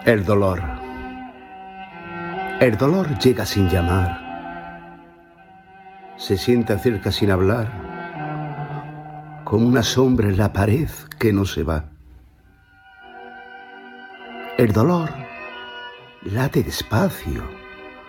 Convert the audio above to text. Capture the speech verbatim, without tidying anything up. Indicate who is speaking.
Speaker 1: El dolor. El dolor llega sin llamar. Se sienta cerca sin hablar, como una sombra en la pared que no se va. El dolor late despacio,